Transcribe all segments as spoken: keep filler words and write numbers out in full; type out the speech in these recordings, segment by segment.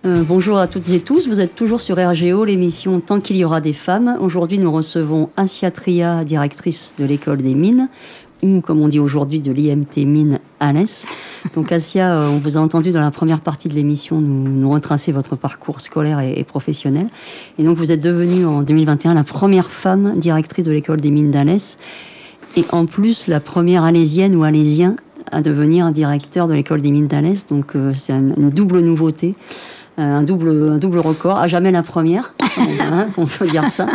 Euh, bonjour à toutes et tous, vous êtes toujours sur R G O, l'émission Tant qu'il y aura des femmes. Aujourd'hui, nous recevons Assia Tria, directrice de l'école des mines, ou comme on dit aujourd'hui de l'I M T Mines Alès. Donc Assia, on vous a entendu dans la première partie de l'émission nous, nous retracer votre parcours scolaire et, et professionnel. Et donc vous êtes devenue en deux mille vingt et un la première femme directrice de l'école des mines d'Alès, et en plus la première alésienne ou alésien à devenir directeur de l'école des mines d'Alès. Donc euh, c'est un, une double nouveauté. Un double, un double record, à jamais la première, hein, on peut dire ça.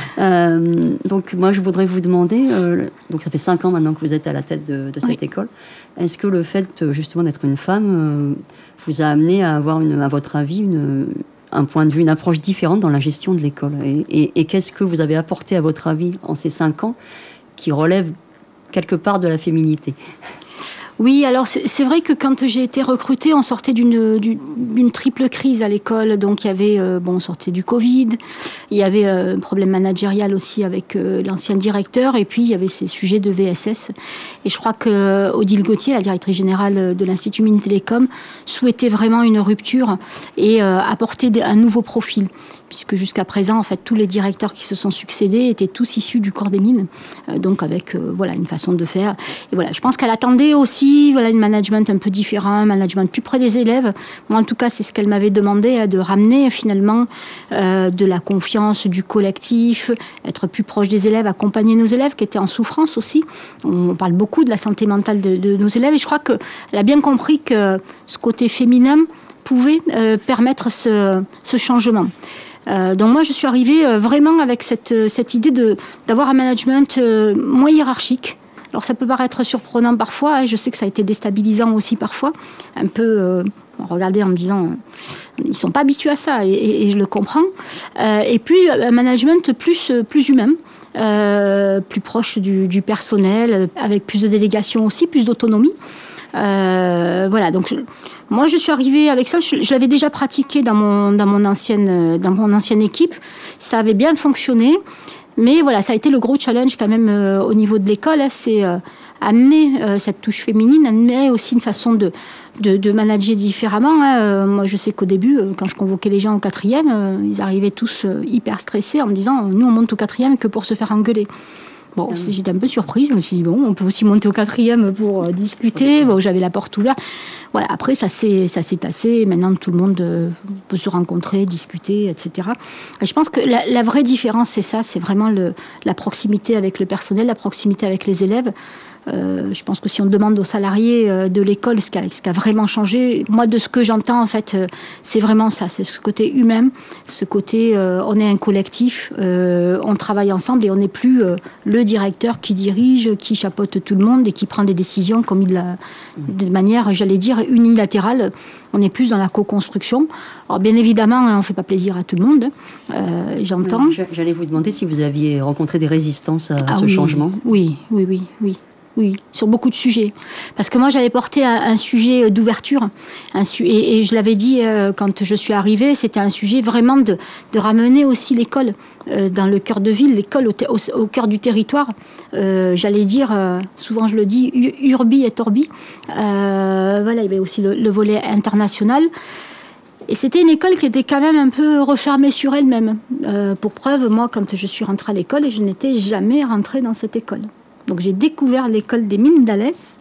Euh, donc moi je voudrais vous demander, euh, donc ça fait cinq ans maintenant que vous êtes à la tête de, de cette oui. école, est-ce que le fait justement d'être une femme euh, vous a amené à avoir, une, à votre avis, une, un point de vue, une approche différente dans la gestion de l'école, et, et, et qu'est-ce que vous avez apporté à votre avis en ces cinq ans qui relève quelque part de la féminité ? Oui, alors c'est, c'est vrai que quand j'ai été recrutée, on sortait d'une, d'une, d'une triple crise à l'école. Donc il y avait, euh, bon, on sortait du Covid, il y avait euh, un problème managérial aussi avec euh, l'ancien directeur, et puis il y avait ces sujets de V S S. Et je crois que euh, Odile Gauthier, la directrice générale de l'Institut Mines Télécom, souhaitait vraiment une rupture et euh, apporter un nouveau profil. Puisque jusqu'à présent, en fait, tous les directeurs qui se sont succédés étaient tous issus du corps des mines, euh, donc avec euh, voilà une façon de faire. Et voilà, je pense qu'elle attendait aussi voilà une management un peu différent, un management plus près des élèves. Moi, en tout cas, c'est ce qu'elle m'avait demandé, hein, de ramener finalement euh, de la confiance, du collectif, être plus proche des élèves, accompagner nos élèves qui étaient en souffrance aussi. On parle beaucoup de la santé mentale de, de nos élèves, et je crois qu'elle a bien compris que ce côté féminin pouvait euh, permettre ce, ce changement. Euh, donc moi, je suis arrivée euh, vraiment avec cette, cette idée de, d'avoir un management euh, moins hiérarchique. Alors ça peut paraître surprenant parfois, hein, je sais que ça a été déstabilisant aussi parfois, un peu euh, regardez en me disant, euh, ils ne sont pas habitués à ça, et, et, et je le comprends. Euh, et puis un management plus, plus humain, euh, plus proche du, du personnel, avec plus de délégation aussi, plus d'autonomie. Euh, voilà, donc je, moi je suis arrivée avec ça, je, je l'avais déjà pratiqué dans mon, dans, mon ancienne, dans mon ancienne équipe, ça avait bien fonctionné, mais voilà, ça a été le gros challenge quand même euh, au niveau de l'école, hein, c'est euh, amener euh, cette touche féminine, amener aussi une façon de, de, de manager différemment. Hein. Euh, moi je sais qu'au début, euh, quand je convoquais les gens au quatrième, euh, ils arrivaient tous euh, hyper stressés en me disant, nous on monte au quatrième que pour se faire engueuler. Bon, mmh. j'étais un peu surprise, je me suis dit, bon, on peut aussi monter au quatrième pour euh, discuter, bon, j'avais la porte ouverte. Voilà, après, ça s'est, ça s'est tassé, maintenant tout le monde euh, peut se rencontrer, discuter, et cetera. Et je pense que la, la vraie différence, c'est ça, c'est vraiment le, la proximité avec le personnel, la proximité avec les élèves. Euh, je pense que si on demande aux salariés euh, de l'école ce qui, a, ce qui a vraiment changé, moi de ce que j'entends en fait, euh, c'est vraiment ça, c'est ce côté humain, ce côté euh, on est un collectif, euh, on travaille ensemble et on n'est plus euh, le directeur qui dirige, qui chapeaute tout le monde et qui prend des décisions comme il l'a, de manière, j'allais dire, unilatérale. On est plus dans la co-construction. Alors bien évidemment, on ne fait pas plaisir à tout le monde, euh, j'entends. J'allais vous demander si vous aviez rencontré des résistances à ah, ce oui, changement. Oui, oui, oui, oui. Oui, sur beaucoup de sujets. Parce que moi, j'avais porté un, un sujet d'ouverture. Un su- et, et je l'avais dit euh, quand je suis arrivée, c'était un sujet vraiment de, de ramener aussi l'école euh, dans le cœur de ville, l'école au, te- au, au cœur du territoire. Euh, j'allais dire, euh, souvent je le dis, urbi et orbi. Euh, voilà, il y avait aussi le, le volet international. Et c'était une école qui était quand même un peu refermée sur elle-même. Euh, pour preuve, moi, quand je suis rentrée à l'école, je n'étais jamais rentrée dans cette école. Donc j'ai découvert l'école des mines d'Alès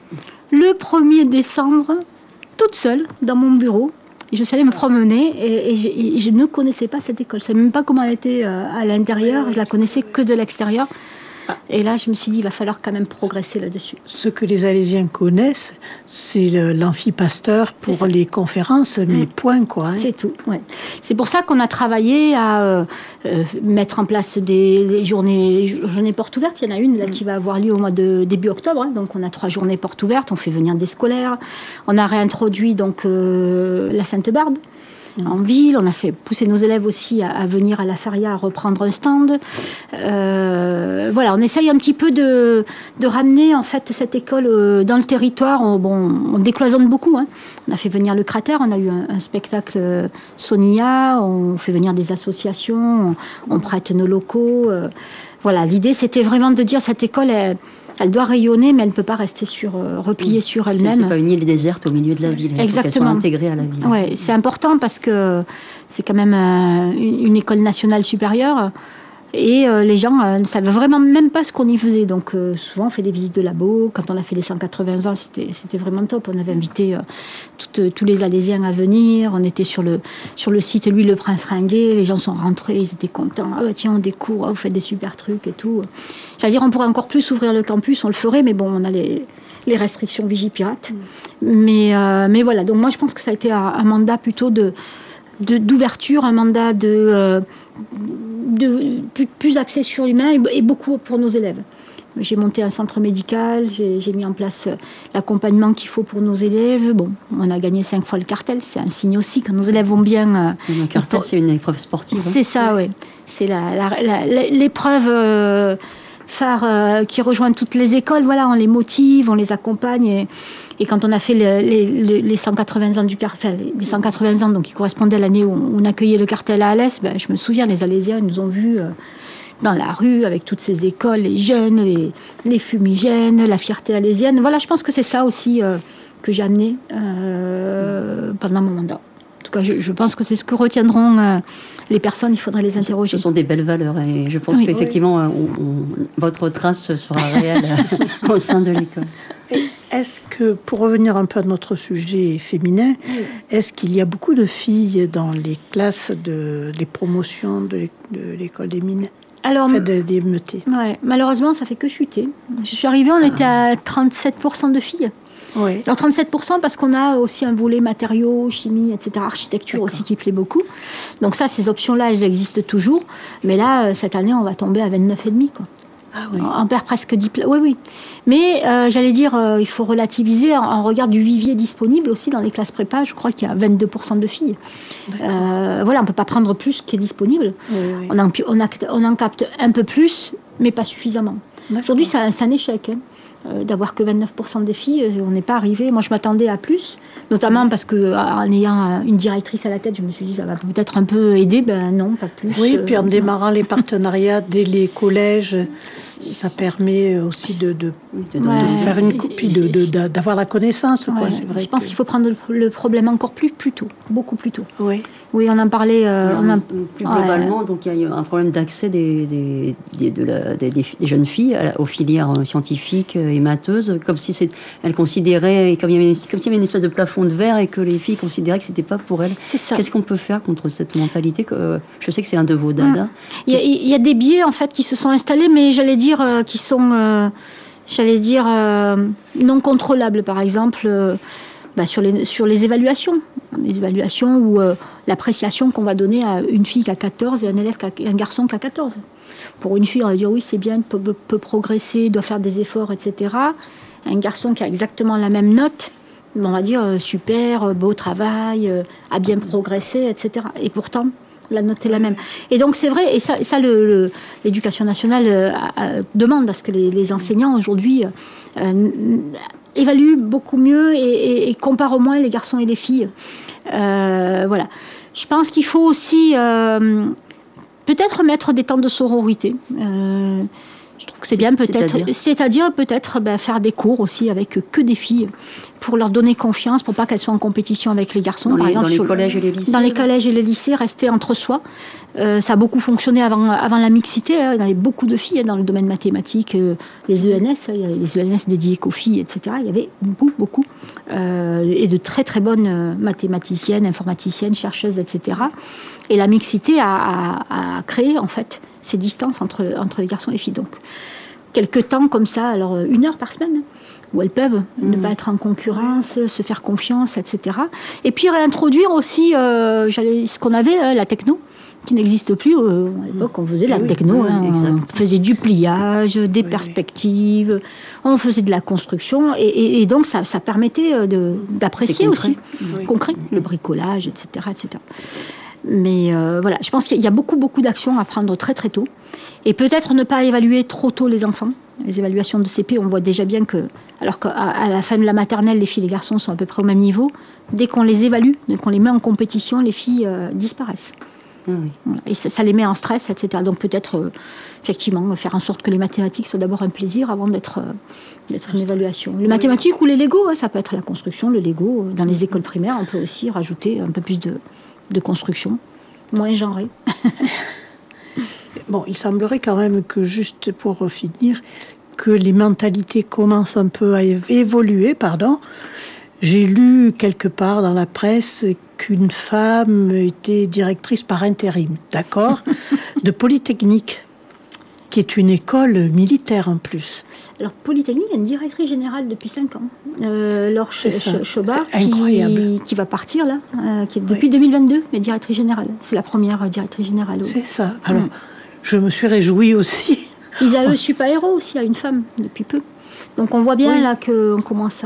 le premier décembre, toute seule, dans mon bureau. Et je suis allée me promener et, et, je, et je ne connaissais pas cette école. Je ne savais même pas comment elle était à l'intérieur. Je la connaissais que de l'extérieur. Et là, je me suis dit, il va falloir quand même progresser là-dessus. Ce que les Alésiens connaissent, c'est l'amphi Pasteur pour les conférences, mais mmh. point, quoi. Hein. C'est tout, ouais. C'est pour ça qu'on a travaillé à euh, euh, mettre en place des, des journées, journées portes ouvertes. Il y en a une là, mmh. qui va avoir lieu au mois de début octobre. Hein. Donc, on a trois journées portes ouvertes. On fait venir des scolaires. On a réintroduit donc, euh, la Sainte-Barbe en ville, on a fait pousser nos élèves aussi à, à venir à la Feria à reprendre un stand. Euh, voilà, on essaye un petit peu de, de ramener en fait cette école euh, dans le territoire. On, bon, on décloisonne beaucoup. Hein. On a fait venir le Cratère, on a eu un, un spectacle euh, Sonia, on fait venir des associations, on, on prête nos locaux. Euh, voilà, l'idée c'était vraiment de dire cette école est Elle doit rayonner, mais elle ne peut pas rester sur, euh, repliée oui. sur elle-même. C'est pas une île déserte au milieu de la ville. Exactement. Il faut qu'elle soit intégrée à la ville. Ouais, c'est important parce que c'est quand même euh, une, une école nationale supérieure. Et euh, les gens euh, ne savaient vraiment même pas ce qu'on y faisait. Donc euh, souvent on fait des visites de labo. Quand on a fait les cent quatre-vingts ans, c'était, c'était vraiment top. On avait invité euh, toutes, tous les Alésiens à venir. On était sur le, sur le site Louis le Prince Ringuet. Les gens sont rentrés, ils étaient contents. Ah bah, tiens, on découvre, ah, vous faites des super trucs et tout. J'allais dire, on pourrait encore plus ouvrir le campus, on le ferait, mais bon, on a les, les restrictions Vigipirate. Mmh. Mais, euh, mais voilà, donc moi je pense que ça a été un, un mandat plutôt de, de, d'ouverture, un mandat de... Euh, De, plus, plus axé sur l'humain et, et beaucoup pour nos élèves. J'ai monté un centre médical, j'ai, j'ai mis en place l'accompagnement qu'il faut pour nos élèves. Bon, on a gagné cinq fois le cartel, c'est un signe aussi quand nos élèves vont bien. Le cartel, c'est une épreuve sportive. C'est hein. ça, oui. C'est la, la, la, la, l'épreuve euh, phare euh, qui rejoint toutes les écoles. Voilà, on les motive, on les accompagne. Et, Et quand on a fait les, les, les cent quatre-vingts ans du cartel, enfin, les cent quatre-vingts ans, donc qui correspondaient à l'année où on accueillait le cartel à Alès, ben, je me souviens, les Alésiens ils nous ont vus euh, dans la rue avec toutes ces écoles, les jeunes, les, les fumigènes, la fierté alésienne. Voilà, je pense que c'est ça aussi euh, que j'ai amené euh, pendant mon mandat. En tout cas, je, je pense que c'est ce que retiendront euh, les personnes. Il faudrait les interroger. Ce sont des belles valeurs et je pense oui, qu'effectivement, oui. on, on, votre trace sera réelle au sein de l'école. Est-ce que, pour revenir un peu à notre sujet féminin, oui. est-ce qu'il y a beaucoup de filles dans les classes, de, les promotions de l'école des mines? Alors, enfin, de, des M E T. Ouais, malheureusement, ça fait que chuter. Je suis arrivée, on ah. était à trente-sept pour cent de filles. Oui. Alors trente-sept pour cent parce qu'on a aussi un volet matériaux, chimie, et cetera, architecture D'accord. aussi qui plaît beaucoup. Donc ça, ces options-là, elles existent toujours. Mais là, cette année, on va tomber à vingt-neuf virgule cinq pour cent. Ah oui. On perd presque dix places. Oui, oui. Mais euh, j'allais dire, euh, il faut relativiser en, en regard du vivier disponible aussi dans les classes prépa. Je crois qu'il y a vingt-deux pour cent de filles. Euh, voilà, on ne peut pas prendre plus qui est disponible. Oui, oui. On, en, on, a, on en capte un peu plus, mais pas suffisamment. D'accord. Aujourd'hui, c'est un, c'est un échec. Hein. Euh, d'avoir que vingt-neuf pour cent des filles, on n'est pas arrivé. Moi, je m'attendais à plus, notamment parce que en ayant une directrice à la tête, je me suis dit ça va peut-être un peu aider. Ben non, pas plus. Oui, puis en démarrant les partenariats dès les collèges, ça permet aussi de, de, de, ouais. de faire une copie, de, de, de, d'avoir la connaissance. Ouais. Quoi. C'est vrai je pense que... qu'il faut prendre le problème encore plus, plus tôt, beaucoup plus tôt. Oui. Oui, on en parlait. Euh, on en... Plus globalement, ouais. donc il y a un problème d'accès des, des, des, de la, des, des jeunes filles aux filières scientifiques et matheuses, comme si c'est, elles considéraient, comme, il y avait, comme s'il y avait une espèce de plafond de verre et que les filles considéraient que c'était pas pour elles. C'est ça. Qu'est-ce qu'on peut faire contre cette mentalité que, Je sais que c'est un de vos dadas. Il y, a, il y a des biais en fait qui se sont installés, mais j'allais dire euh, qui sont, euh, j'allais dire euh, non contrôlables. Par exemple. Euh, Bah sur, les, sur les évaluations, les évaluations où euh, l'appréciation qu'on va donner à une fille qui a quatorze et un, élève qui a, un garçon qui a quatorze. Pour une fille, on va dire oui, c'est bien, peut, peut progresser, doit faire des efforts, et cetera. Un garçon qui a exactement la même note, on va dire euh, super, beau travail, euh, a bien progressé, et cetera. Et pourtant, la note est la même. Et donc c'est vrai, et ça, et ça le, le, l'éducation nationale euh, euh, demande à ce que les, les enseignants aujourd'hui... Euh, évalue beaucoup mieux et, et, et compare au moins les garçons et les filles. Euh, voilà. Je pense qu'il faut aussi euh, peut-être mettre des temps de sororité. Euh, je trouve que c'est, c'est bien peut-être. C'est-à-dire, c'est-à-dire peut-être ben, faire des cours aussi avec que des filles pour leur donner confiance, pour pas qu'elles soient en compétition avec les garçons. Dans par les, exemple, dans les collèges et les lycées. Dans les collèges et les lycées, rester entre soi. Euh, ça a beaucoup fonctionné avant, avant la mixité. Hein. Il y avait beaucoup de filles hein, dans le domaine mathématique, euh, les E N S, hein, il y avait les E N S dédiés qu'aux filles, et cetera. Il y avait beaucoup, beaucoup. Euh, et de très, très bonnes euh, mathématiciennes, informaticiennes, chercheuses, et cetera. Et la mixité a, a, a créé, en fait, ces distances entre, entre les garçons et les filles. Donc, quelques temps comme ça, alors une heure par semaine, où elles peuvent mmh. ne pas être en concurrence, se faire confiance, et cetera. Et puis réintroduire aussi euh, j'allais, ce qu'on avait, euh, la techno, qui n'existe plus. Euh, à l'époque, on faisait la oui, techno, oui, hein, on faisait du pliage, des oui, perspectives, oui. on faisait de la construction, et, et, et donc ça, ça permettait de, d'apprécier aussi, oui. concret, le bricolage, et cetera, et cetera. Mais euh, voilà, je pense qu'il y a beaucoup, beaucoup d'actions à prendre très, très tôt. Et peut-être ne pas évaluer trop tôt les enfants. Les évaluations de C P, on voit déjà bien que, alors qu'à à la fin de la maternelle, les filles et les garçons sont à peu près au même niveau, dès qu'on les évalue, dès qu'on les met en compétition, les filles euh, disparaissent. Ah oui. Voilà. Et ça, ça les met en stress, et cetera. Donc peut-être, euh, effectivement, faire en sorte que les mathématiques soient d'abord un plaisir avant d'être, euh, d'être une évaluation. Les mathématiques ou les Lego, hein, ça peut être la construction, le Lego. Dans les écoles primaires, on peut aussi rajouter un peu plus de, de construction, moins genrée. Bon, il semblerait quand même que, juste pour finir, que les mentalités commencent un peu à évoluer, pardon. J'ai lu quelque part dans la presse qu'une femme était directrice par intérim, d'accord, de Polytechnique, qui est une école militaire en plus. Alors, Polytechnique, il y a une directrice générale depuis cinq ans, euh, Laure Ch- Ch- Chobard, C'est incroyable. qui, qui va partir là, euh, qui est depuis Oui. deux mille vingt-deux, mais directrice générale. C'est la première directrice générale. Oui. C'est ça. Alors, je me suis réjouie aussi. Ils avaient Super Héros aussi à une femme depuis peu. Donc on voit bien Oui. là qu'on commence à,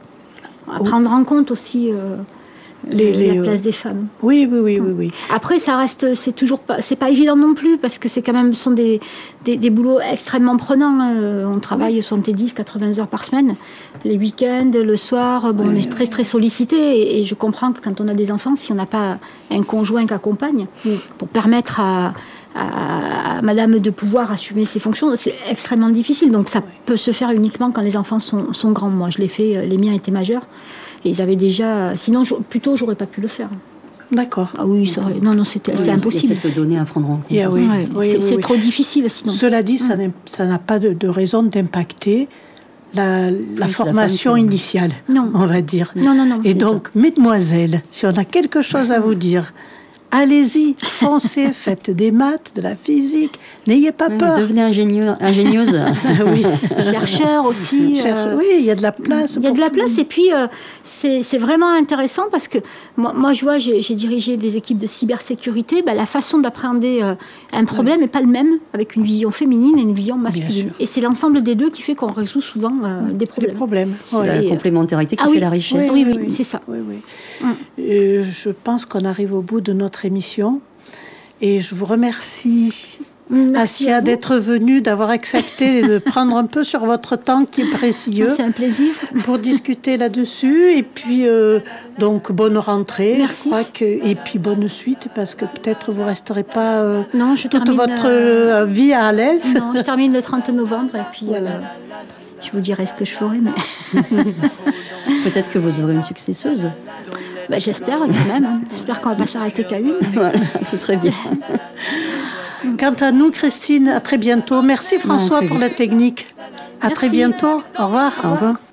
à prendre en compte aussi euh, Les- les, la place euh, des femmes. Oui, oui, oui, oui, oui. Après, ça reste, c'est toujours pas, c'est pas évident non plus parce que c'est quand même, ce sont des, des, des boulots extrêmement prenants. Euh, on travaille soixante-dix, quatre-vingts heures par semaine, les week-ends, le soir. Bon, on est très très sollicité et, et je comprends que quand on a des enfants, si on n'a pas un conjoint qui accompagne pour permettre à À, à madame de pouvoir assumer ses fonctions, c'est extrêmement difficile. Donc ça peut se faire uniquement quand les enfants sont, sont grands. Moi, je l'ai fait, les miens étaient majeurs. Et ils avaient déjà... Sinon, je, plutôt, j'aurais pas pu le faire. D'accord. Ah oui, ça aurait- non, non, c'était, c'est Oui, impossible. Il y a cette donnée à prendre en compte. Yeah, aussi. oui. Ouais, Oui, c'est oui, c'est oui. trop difficile sinon. Cela dit, ça n'est- ça n'a pas de, de raison d'impacter la, la la formation femme qui- initiale, Non. on va dire. Non, non, non. Et c'est donc, mesdemoiselles, si on a quelque chose à vous dire, allez-y, foncez, faites des maths, de la physique, n'ayez pas Ouais, peur. devenez ingénieux- ingénieuse. oui. ça. Chercheurs aussi. Cherche- euh, oui, il y a de la place. Il y a pour de la tout. place et puis euh, c'est c'est vraiment intéressant parce que moi, moi je vois, j'ai j'ai dirigé des équipes de cybersécurité, bah, la façon d'appréhender euh, un problème n'est pas le même avec une vision féminine et une vision masculine. sûr. Et c'est l'ensemble des deux qui fait qu'on résout souvent euh, des Les problèmes. problèmes. C'est Voilà. la Et, euh, complémentarité qui ah fait oui, la richesse. oui, oui, c'est ça. Oui, oui. Mm. Euh, je pense qu'on arrive au bout de notre émission. Et je vous remercie, Merci à Assia, vous. d'être venue, d'avoir accepté et de prendre un peu sur votre temps qui est précieux C'est un plaisir. pour discuter là-dessus. Et puis, euh, donc, bonne rentrée. Merci. Je crois que, et puis, bonne suite, parce que peut-être vous ne resterez pas euh, Non, je toute termine, votre euh, euh, vie à l'aise. Non, je termine le trente novembre et puis euh, je vous dirai ce que je ferai. Mais Peut-être que vous aurez une successeuse. bah, j'espère quand même. hein. J'espère qu'on va pas s'arrêter qu'à une. Voilà, ce serait bien. Quant à nous, Christine, à très bientôt. Merci François très pour vite. la technique. À Merci. très bientôt. Au revoir. Au revoir.